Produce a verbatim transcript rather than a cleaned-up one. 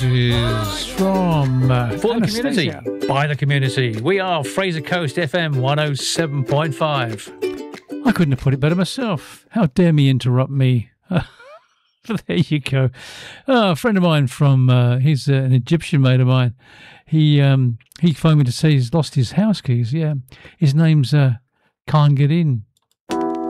Is from uh, For the community, Anastasia. by the community. We are Fraser Coast F M one oh seven point five. I couldn't have put it better myself. How dare me interrupt me? There you go. Oh, a friend of mine from, uh, he's uh, an Egyptian mate of mine. He um, he phoned me to say he's lost his house keys. Yeah, his name's uh, Can't Get In.